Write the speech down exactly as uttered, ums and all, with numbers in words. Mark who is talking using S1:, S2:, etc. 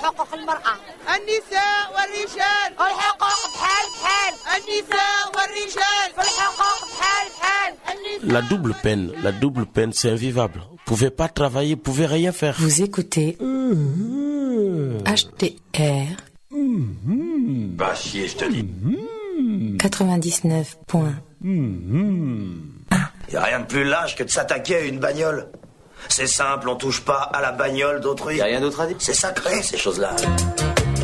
S1: حقوق المرأة. النساء والرجال الحقوق بحال بحال. النساء والرجال في الحقوق بحال بحال.
S2: La double peine, la double peine, c'est invivable. Vous pouvez pas travailler, vous pouvez rien faire.
S3: Vous écoutez H T R.
S4: Bah si, je te dis.
S3: quatre-vingt-dix-neuf point un.
S4: Y a rien de plus lâche que de s'attaquer à une bagnole. C'est simple, on touche pas à la bagnole d'autrui.
S5: Y a rien d'autre à dire.
S4: C'est sacré, ces choses-là.